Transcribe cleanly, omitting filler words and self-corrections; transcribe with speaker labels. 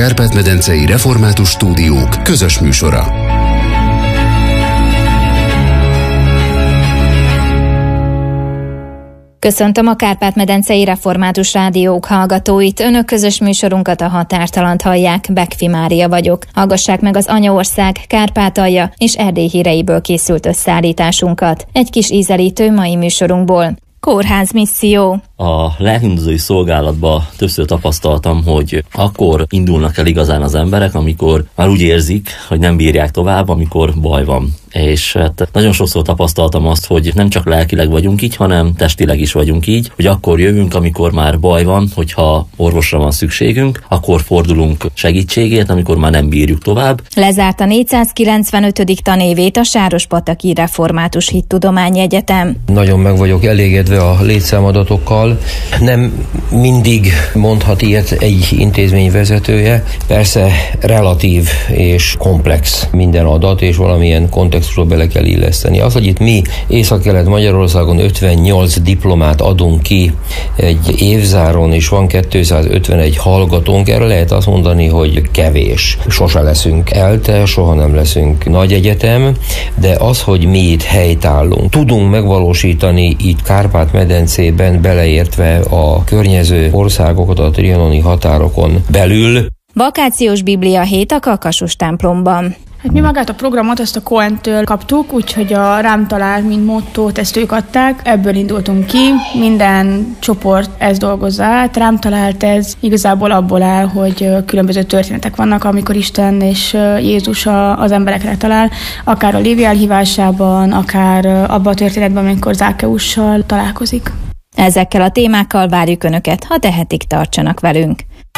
Speaker 1: Kárpát-medencei Református Stúdiók közös műsora.
Speaker 2: Köszöntöm a Kárpát-medencei Református Rádiók hallgatóit. Önök közös műsorunkat, a Határtalant hallják. Bekfi Mária vagyok. Hallgassák meg az Anyaország, Kárpátalja és Erdély híreiből készült összeállításunkat. Egy kis ízelítő mai műsorunkból. Kórházmisszió.
Speaker 3: A lelkindozói szolgálatban többször tapasztaltam, hogy akkor indulnak el igazán az emberek, amikor már úgy érzik, hogy nem bírják tovább, amikor baj van. És hát nagyon sokszor tapasztaltam azt, hogy nem csak lelkileg vagyunk így, hanem testileg is vagyunk így, hogy akkor jövünk, amikor már baj van, hogyha orvosra van szükségünk, akkor fordulunk segítségért, amikor már nem bírjuk tovább.
Speaker 2: Lezárt a 495. tanévét a Sárospataki Református Hittudományi Egyetem.
Speaker 4: Nagyon meg vagyok elégedve a létszámadatokkal. Nem mindig mondhat ilyet egy intézmény vezetője. Persze relatív és komplex minden adat, és valamilyen kontextusba bele kell illeszteni. Az, hogy itt mi Észak-Kelet-Magyarországon 58 diplomát adunk ki egy évzáron, és van 251 hallgatónk, erre lehet azt mondani, hogy kevés. Sose leszünk ELTE, soha nem leszünk nagy egyetem, de az, hogy mi itt helytállunk, tudunk megvalósítani itt Kárpát-medencében, beleértve a környező országokat a trianoni határokon belül.
Speaker 2: Vakációs Biblia hét a Kakasus templomban.
Speaker 5: Hát mi magát a programot azt a Cohen-től kaptuk, úgyhogy a Rám talál, mint mottót, ezt ők adták. Ebből indultunk ki, minden csoport ezt dolgozza át. Rám talált ez igazából abból áll, hogy különböző történetek vannak, amikor Isten és Jézus az emberekre talál, akár a Lévi elhívásában, akár abban a történetben, amikor Zákeussal találkozik.
Speaker 2: Ezekkel a témákkal várjuk Önöket, ha tehetik, tartsanak velünk.